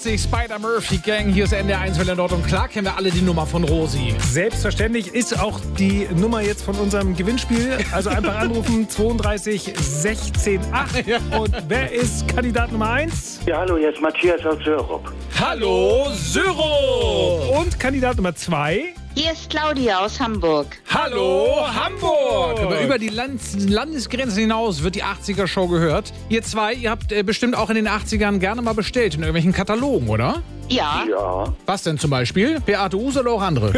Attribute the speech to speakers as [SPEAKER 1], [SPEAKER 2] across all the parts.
[SPEAKER 1] Spider-Murphy Gang, hier ist NDR1 Welle Nord und klar kennen wir alle die Nummer von Rosi.
[SPEAKER 2] Selbstverständlich ist auch die Nummer jetzt von unserem Gewinnspiel. Also einfach anrufen 32 16 8. Und wer ist Kandidat Nummer 1?
[SPEAKER 3] Ja, hallo, hier ist Matthias aus Sörup.
[SPEAKER 1] Hallo Syrup!
[SPEAKER 2] Und Kandidat Nummer 2?
[SPEAKER 4] Hier ist Claudia aus Hamburg.
[SPEAKER 1] Hallo Hamburg! Aber über die Landesgrenzen hinaus wird die 80er-Show gehört. Ihr zwei, ihr habt bestimmt auch in den 80ern gerne mal bestellt in irgendwelchen Katalogen, oder?
[SPEAKER 4] Ja,
[SPEAKER 3] Ja,
[SPEAKER 1] Was denn zum Beispiel? Beate Uhse oder auch andere?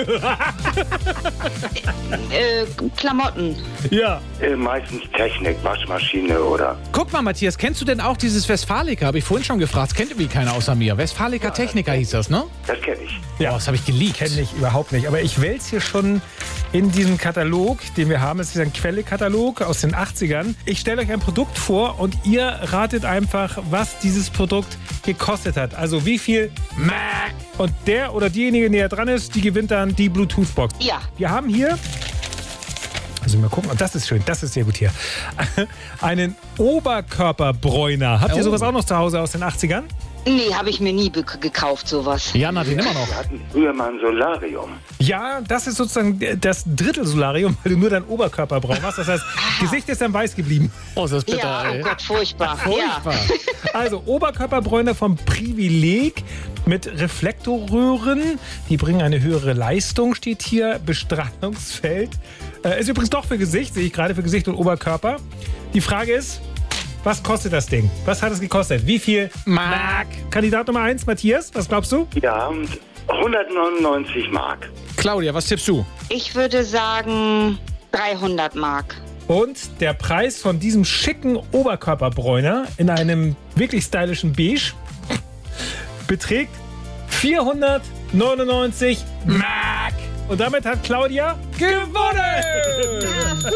[SPEAKER 4] Klamotten.
[SPEAKER 2] Ja.
[SPEAKER 3] meistens Technik, Waschmaschine oder...
[SPEAKER 1] Guck mal, Matthias, kennst du denn auch dieses Westfalica? Habe ich vorhin schon gefragt. Das kennt irgendwie keiner außer mir. Westfalica Technica hieß das, ne?
[SPEAKER 3] Das kenne ich.
[SPEAKER 1] Ja, das habe ich geliebt.
[SPEAKER 2] Kenne ich überhaupt nicht. Aber ich wälze hier schon in diesem Katalog, den wir haben. Es ist ein Quelle-Katalog aus den 80ern. Ich stelle euch ein Produkt vor und ihr ratet einfach, was dieses Produkt gekostet hat. Also wie viel Mark. Und der oder diejenige, die näher dran ist, die gewinnt dann die Bluetooth-Box.
[SPEAKER 4] Ja.
[SPEAKER 2] Wir haben hier, also mal gucken, und das ist schön, das ist sehr gut hier, einen Oberkörperbräuner. Habt ihr sowas auch noch zu Hause aus den 80ern?
[SPEAKER 4] Nee, habe ich mir nie gekauft, sowas.
[SPEAKER 1] Jan hat ihn immer noch.
[SPEAKER 3] Wir hatten früher mal ein Solarium.
[SPEAKER 2] Ja, das ist sozusagen das Drittel-Solarium, weil du nur deinen Oberkörper braun machst. Das heißt, Gesicht ist dann weiß geblieben.
[SPEAKER 1] Oh, ist das bitter,
[SPEAKER 4] Ja, oh
[SPEAKER 1] ey.
[SPEAKER 4] Gott, furchtbar.
[SPEAKER 2] Furchtbar. Also Oberkörperbräuner vom Privileg mit Reflektorröhren. Die bringen eine höhere Leistung, steht hier. Bestrahlungsfeld. Ist übrigens doch für Gesicht, sehe ich gerade, für Gesicht und Oberkörper. Die Frage ist, was kostet das Ding? Was hat es gekostet? Wie viel Mark? Kandidat Nummer 1, Matthias, was glaubst du?
[SPEAKER 3] Ja, 199 Mark.
[SPEAKER 1] Claudia, was tippst du?
[SPEAKER 4] Ich würde sagen 300 Mark.
[SPEAKER 2] Und der Preis von diesem schicken Oberkörperbräuner in einem wirklich stylischen Beige beträgt 499 Mark. Und damit hat Claudia gewonnen!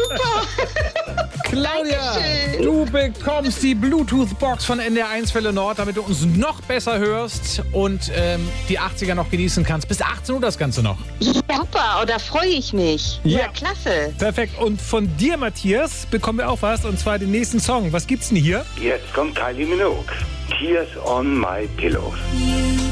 [SPEAKER 1] Claudia,
[SPEAKER 4] Dankeschön.
[SPEAKER 1] du bekommst die Bluetooth-Box von NDR1 Welle Nord, damit du uns noch besser hörst und die 80er noch genießen kannst. Bis 18 Uhr das Ganze noch.
[SPEAKER 4] Super, da freue ich mich.
[SPEAKER 2] Ja.
[SPEAKER 4] Ja, klasse.
[SPEAKER 2] Perfekt. Und von dir, Matthias, bekommen wir auch was, und zwar den nächsten Song. Was gibt's denn hier?
[SPEAKER 3] Jetzt kommt Kylie Minogue. Tears on my pillows.